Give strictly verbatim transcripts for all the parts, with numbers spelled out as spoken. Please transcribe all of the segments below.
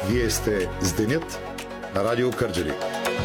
Вие сте с Денят на Радио Кърджали.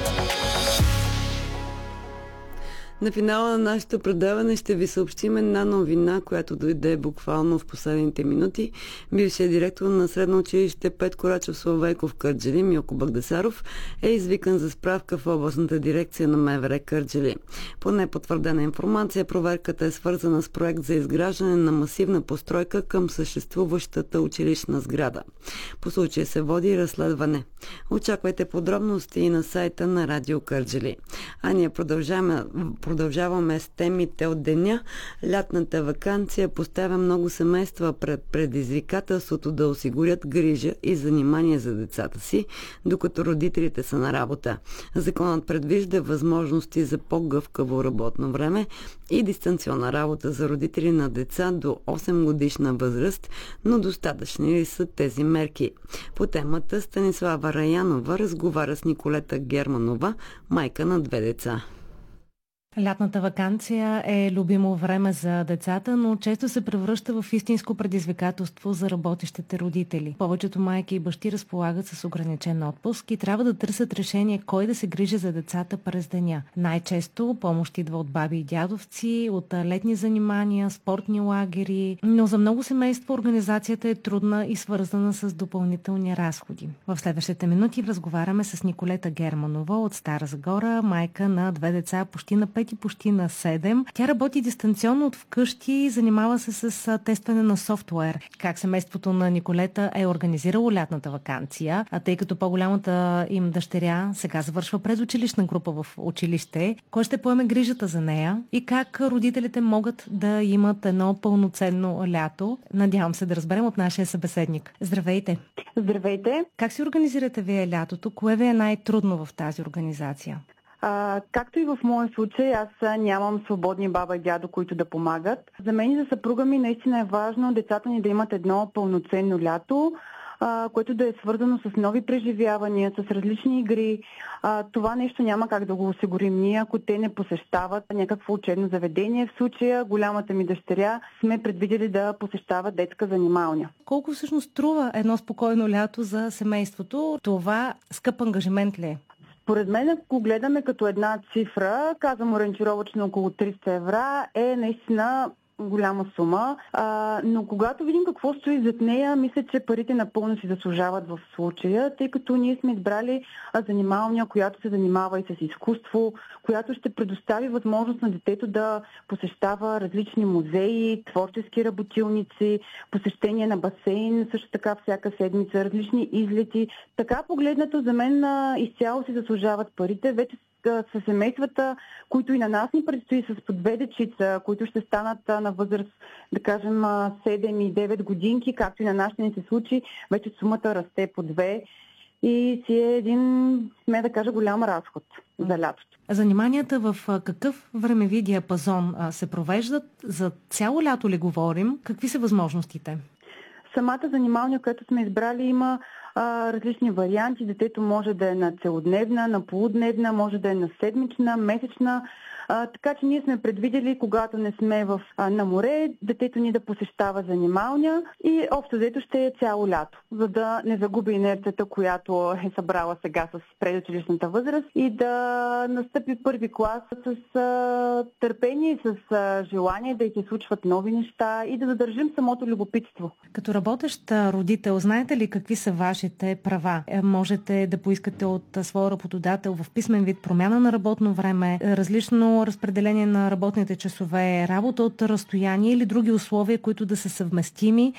На финала на нашето предаване ще ви съобщим една новина, която дойде буквално в последните минути. Бившият директор на средно училище Петко Рачов Славейков Кърджали, Милко Багдасаров, е извикан за справка в областната дирекция на МВР Кърджали. По непотвърдена информация, проверката е свързана с проект за изграждане на масивна постройка към съществуващата училищна сграда. По случая се води разследване. Очаквайте подробности и на сайта на Радио Кърджали. А ние продължаваме Продължаваме с темите от деня. Лятната ваканция поставя много семейства пред предизвикателството да осигурят грижа и занимание за децата си, докато родителите са на работа. Законът предвижда възможности за по-гъвкаво работно време и дистанционна работа за родители на деца до осем годишна възраст, но достатъчни ли са тези мерки? По темата Станислава Раянова разговаря с Николета Германова, майка на две деца. Лятната ваканция е любимо време за децата, но често се превръща в истинско предизвикателство за работещите родители. Повечето майки и бащи разполагат с ограничен отпуск и трябва да търсят решение кой да се грижи за децата през деня. Най-често помощ идва от баби и дядовци, от летни занимания, спортни лагери, но за много семейства организацията е трудна и свързана с допълнителни разходи. В следващите минути разговаряме с Николета Германова от Стара Загора, майка на две деца, почти на пет и почти на седем. Тя работи дистанционно от вкъщи и занимава се с тестване на софтуер. Как семейството на Николета е организирало лятната ваканция, а тъй като по-голямата им дъщеря сега завършва предучилищна група в училище, кой ще поеме грижата за нея и как родителите могат да имат едно пълноценно лято? Надявам се да разберем от нашия събеседник. Здравейте! Здравейте! Как си организирате вие лятото? Кое ви е най-трудно в тази организация? А, както и в моя случай, аз нямам свободни баба и дядо, които да помагат. За мен и за съпруга ми наистина е важно децата ни да имат едно пълноценно лято, а, което да е свързано с нови преживявания, с различни игри. А, това нещо няма как да го осигурим ние, ако те не посещават някакво учебно заведение. В случая голямата ми дъщеря сме предвидели да посещава детска занималня. Колко всъщност струва едно спокойно лято за семейството? Това скъп ангажимент ли е? Поред мен, ако гледаме като една цифра, казвам ориентировъчно около триста евро, е наистина голяма сума, а, но когато видим какво стои зад нея, мисля, че парите напълно си заслужават в случая, тъй като ние сме избрали занималня, която се занимава и с изкуство, която ще предостави възможност на детето да посещава различни музеи, творчески работилници, посещение на басейн, също така всяка седмица, различни излети. Така погледнато за мен изцяло си заслужават парите. Вече с семействата, които и на нас ни предстои с по две дечица, които ще станат на възраст, да кажем, седем и девет годинки, както и на нас ще ни се случи, вече сумата расте по две и си е един, сме да кажа, голям разход за лятото. Заниманията в какъв времеви диапазон се провеждат? За цяло лято ли говорим? Какви са възможностите? Самата занималня, която сме избрали, има а, различни варианти. Детето може да е на целодневна, на полудневна, може да е на седмична, месечна. А, така че ние сме предвидели, когато не сме в, а, на море, детето ни да посещава занималня и общо взето ще е цяло лято, за да не загуби инерцията, която е събрала сега с предучилищната възраст и да настъпи първи клас с а, търпение и с а, желание да й се случват нови неща и да задържим самото любопитство. Като работещ родител, знаете ли какви са вашите права? Можете да поискате от своя работодател в писмен вид промяна на работно време, различно разпределение на работните часове, работа от разстояние или други условия, които да са съвместими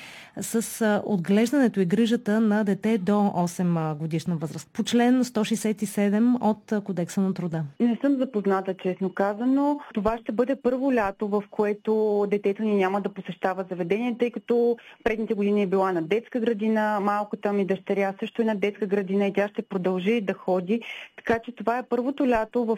с отглеждането и грижата на дете до осем годишна възраст. По член сто шейсет и седем от Кодекса на труда. Не съм запозната, честно казано. Това ще бъде първо лято, в което детето ни няма да посещава заведение, тъй като предните години е била на детска градина, малката ми дъщеря също е на детска градина и тя ще продължи да ходи. Така че това е първото лято, в